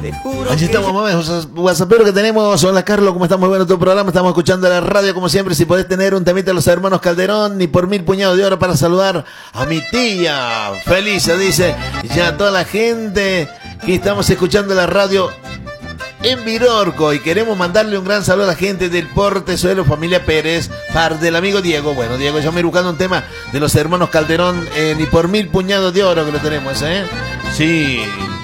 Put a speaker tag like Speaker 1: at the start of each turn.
Speaker 1: Allí estamos, mames, WhatsAppero que tenemos. Hola Carlos, ¿cómo estás? Muy bueno tu programa. Estamos escuchando la radio como siempre. Si podés tener un temita de los hermanos Calderón, ni por 1000 puñados de oro para saludar a mi tía. Feliz, dice ya a toda la gente que estamos escuchando la radio en Virorco y queremos mandarle un gran saludo a la gente del Portezuelo, familia Pérez, par del amigo Diego. Bueno, Diego, yo me ir buscando un tema de los hermanos Calderón, ni por 1000 puñados de oro que lo tenemos, ¿eh? Sí.